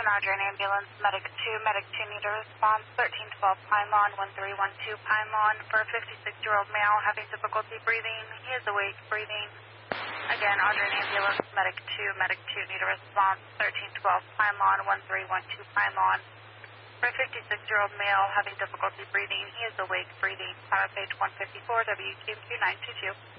Audrey ambulance, medic 2 need a response, 1312 Pylon, 1312 Pylon for a 56-year-old male having difficulty breathing. He is awake, breathing. Again, Audrey ambulance, medic 2 need a response, 1312 Pylon, 1312 Pylon for a 56-year-old male having difficulty breathing. He is awake, breathing. Power page 154, WQQ 922.